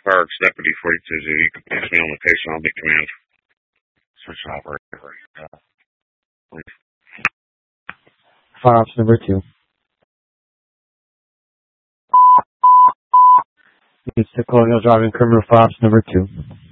Parks, Deputy 42Z. You can place me on location. I'll be command. Switch operator. Fire ops number 2. It's the Colonial driving criminal fire ops number 2.